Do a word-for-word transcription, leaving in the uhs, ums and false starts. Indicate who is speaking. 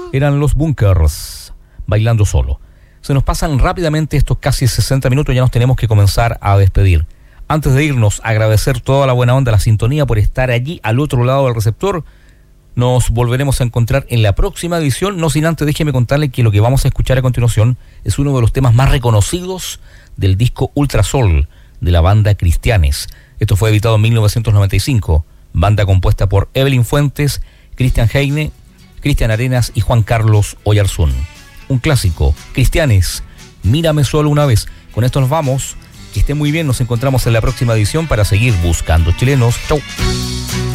Speaker 1: Eran los Bunkers, Bailando Solo. Se nos pasan rápidamente estos casi sesenta minutos, ya nos tenemos que comenzar a despedir. Antes de irnos, agradecer toda la buena onda, la sintonía por estar allí al otro lado del receptor. Nos volveremos a encontrar en la próxima edición, no sin antes déjeme contarle que lo que vamos a escuchar a continuación es uno de los temas más reconocidos del disco Ultrasol de la banda Cristianes. Esto fue editado en mil novecientos noventa y cinco, banda compuesta por Evelyn Fuentes, Cristian Heine, Cristian Arenas y Juan Carlos Oyarzún. Un clásico, Cristianes, Mírame solo una vez. Con esto nos vamos, que esté muy bien, nos encontramos en la próxima edición para seguir buscando chilenos. Chau.